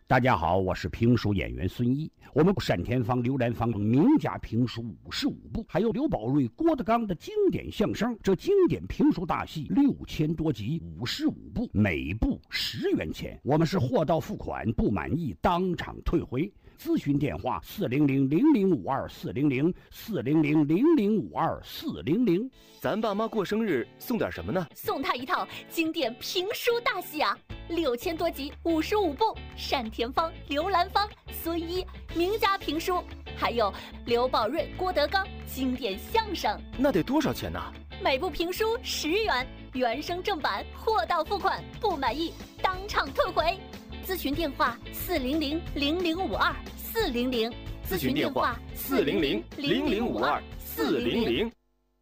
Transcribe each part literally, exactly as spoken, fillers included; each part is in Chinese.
大家好，我是评书演员孙一。我们单田芳、刘兰芳名家评书五十五部，还有刘宝瑞、郭德纲的经典相声。这经典评书大戏六千多集，五十五部，每部十元钱。我们是货到付款，不满意当场退回。咨询电话：四零零零零五二四零零四零零零零五二四零零。 咱爸妈过生日送点什么呢？ 送他一套经典评书大戏啊！六千多集，五十五部，单田芳、刘兰芳、孙一名家评书，还有刘宝瑞、郭德纲经典相声。 那得多少钱呢？ 每部评书十元，原声正版，货到付款，不满意当场退回。咨询电话：四零零零零五二四零零。 咨询电话：四零零零零五二四零零。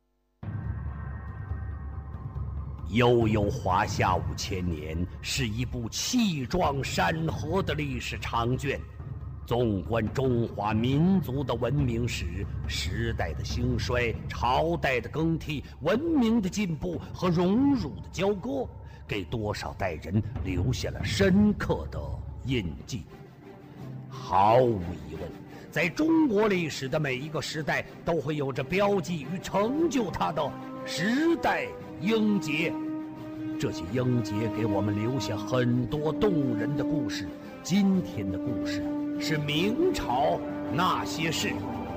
悠悠华夏五千年是一部气壮山河的历史长卷，纵观中华民族的文明史，时代的兴衰，朝代的更替，文明的进步和荣辱的交割，给多少代人留下了深刻的印记。毫无疑问，在中国历史的每一个时代都会有着标记与成就它的时代英杰，这些英杰给我们留下很多动人的故事。今天的故事是明朝那些事。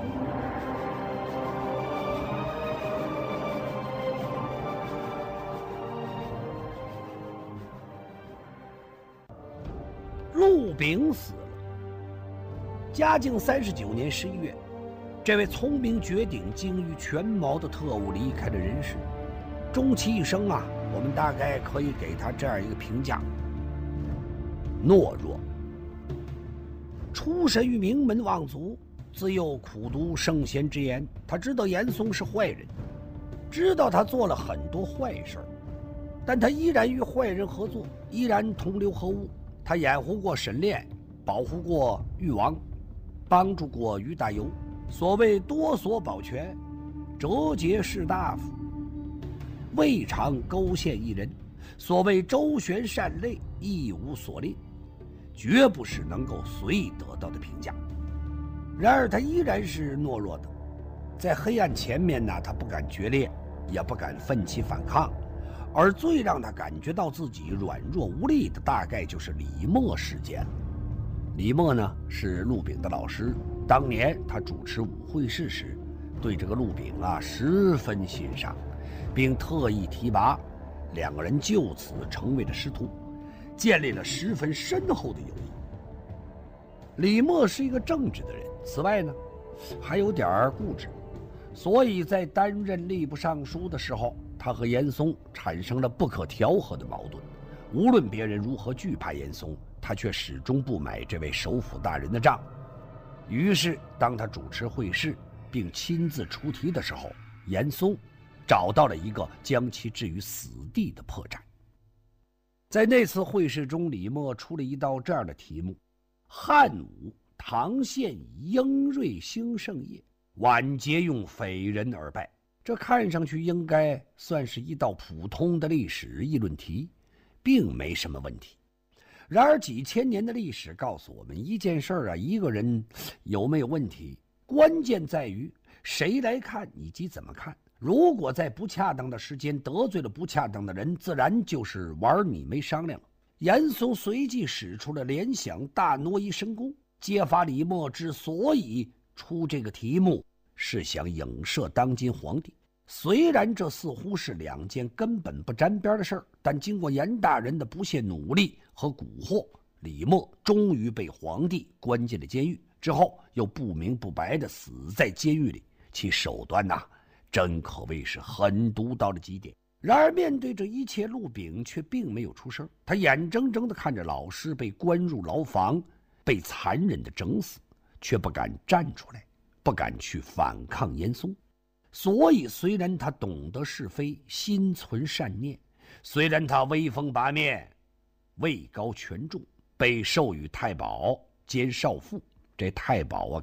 陆炳死了。嘉靖三十九年十一月，这位聪明绝顶、精于权谋的特务离开了人世。终其一生啊，我们大概可以给他这样一个评价：懦弱。出身于名门望族，自幼苦读圣贤之言，他知道严嵩是坏人，知道他做了很多坏事，但他依然与坏人合作，依然同流合污。他掩护过沈炼，保护过誉王，帮助过于大猷。所谓多所保全，折节士大夫，未尝勾陷一人。所谓周旋善类，一无所吝，绝不是能够随意得到的评价。然而他依然是懦弱的，在黑暗前面呢，他不敢决裂，也不敢奋起反抗。而最让他感觉到自己软弱无力的，大概就是李默事件了。李默呢，是陆炳的老师，当年他主持舞会试时，对这个陆炳啊十分欣赏，并特意提拔，两个人就此成为了师徒，建立了十分深厚的友谊。李默是一个正直的人，此外呢，还有点固执，所以在担任吏部尚书的时候，他和严嵩产生了不可调和的矛盾。无论别人如何惧怕严嵩，他却始终不买这位首辅大人的账。于是当他主持会试并亲自出题的时候，严嵩找到了一个将其置于死地的破绽。在那次会试中，李默出了一道这样的题目：汉武唐献以英锐兴盛业，晚节用匪人而败。这看上去应该算是一道普通的历史议论题，并没什么问题。然而几千年的历史告诉我们，一件事啊，一个人有没有问题，关键在于谁来看以及怎么看。如果在不恰当的时间得罪了不恰当的人，自然就是玩你没商量了。严嵩随即使出了联想大挪移神功，揭发李默之所以出这个题目，是想影射当今皇帝。虽然这似乎是两件根本不沾边的事儿，但经过严大人的不懈努力和蛊惑，李默终于被皇帝关进了监狱，之后又不明不白地死在监狱里，其手段呐、啊，真可谓是狠毒到了极点。然而面对这一切，陆炳却并没有出声，他眼睁睁地看着老师被关入牢房，被残忍地整死，却不敢站出来，不敢去反抗严嵩。所以虽然他懂得是非，心存善念，虽然他威风八面，位高权重，被授予太保兼少傅，这太保啊